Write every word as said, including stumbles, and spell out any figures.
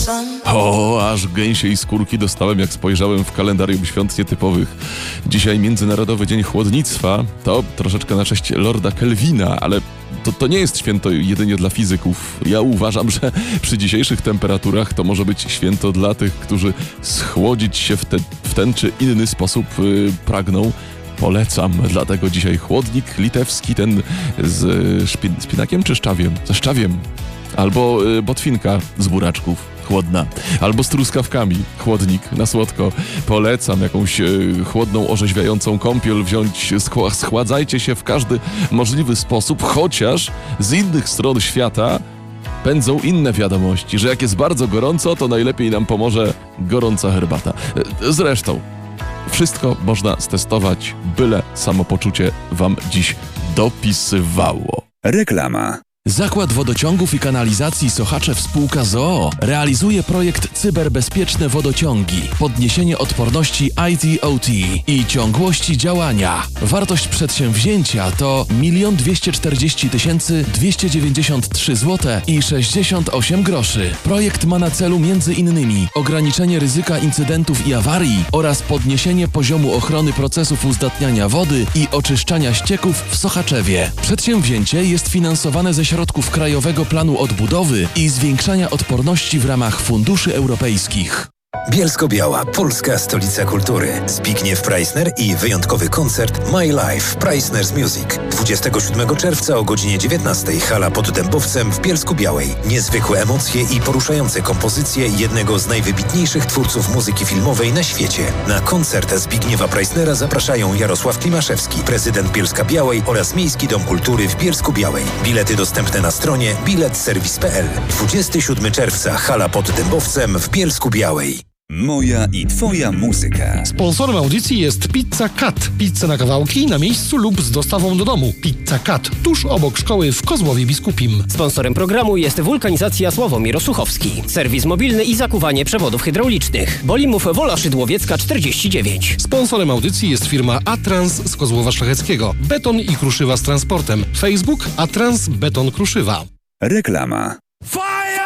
O, aż gęsiej skórki dostałem, jak spojrzałem w kalendarium świąt nietypowych. Dzisiaj Międzynarodowy Dzień Chłodnictwa, to troszeczkę na cześć Lorda Kelvina, ale to, to nie jest święto jedynie dla fizyków. Ja uważam, że przy dzisiejszych temperaturach to może być święto dla tych, którzy schłodzić się w, te, w ten czy inny sposób yy, pragną. Polecam, dlatego dzisiaj chłodnik litewski, ten z szpin, szpinakiem czy szczawiem? Ze szczawiem. Albo y, botwinka z buraczków, chłodna. Albo z truskawkami, chłodnik, na słodko. Polecam jakąś y, chłodną, orzeźwiającą kąpiel wziąć. Schła, schładzajcie się w każdy możliwy sposób, chociaż z innych stron świata pędzą inne wiadomości, że jak jest bardzo gorąco, to najlepiej nam pomoże gorąca herbata. Y, zresztą, wszystko można stestować, byle samopoczucie wam dziś dopisywało. Reklama. Zakład Wodociągów i Kanalizacji Sochaczew Spółka z o o realizuje projekt Cyberbezpieczne Wodociągi, podniesienie odporności I T O T i ciągłości działania. Wartość przedsięwzięcia to milion dwieście czterdzieści tysięcy dwieście dziewięćdziesiąt trzy złote i sześćdziesiąt osiem groszy. Projekt ma na celu między innymi ograniczenie ryzyka incydentów i awarii oraz podniesienie poziomu ochrony procesów uzdatniania wody i oczyszczania ścieków w Sochaczewie. Przedsięwzięcie jest finansowane ze środków Krajowego Planu Odbudowy i zwiększania odporności w ramach funduszy europejskich. Bielsko-Biała, polska stolica kultury. Zbigniew Preissner i wyjątkowy koncert My Life Preissner's Music. dwudziestego siódmego czerwca o godzinie dziewiętnastej hala pod Dębowcem w Bielsku-Białej. Niezwykłe emocje i poruszające kompozycje jednego z najwybitniejszych twórców muzyki filmowej na świecie. Na koncert Zbigniewa Preissnera zapraszają Jarosław Klimaszewski, prezydent Bielska-Białej oraz Miejski Dom Kultury w Bielsku-Białej. Bilety dostępne na stronie bilet serwis kropka p l. dwudziestego siódmego czerwca hala pod Dębowcem w Bielsku-Białej. Moja i twoja muzyka. Sponsorem audycji jest Pizza Cat. Pizza na kawałki, na miejscu lub z dostawą do domu. Pizza Cat, tuż obok szkoły w Kozłowie Biskupim. Sponsorem programu jest Wulkanizacja Sławomir Osuchowski. Serwis mobilny i zakuwanie przewodów hydraulicznych. Bolimów Wola Szydłowiecka czterdzieści dziewięć. Sponsorem audycji jest firma Atrans z Kozłowa Szlacheckiego. Beton i kruszywa z transportem. Facebook Atrans Beton Kruszywa. Reklama.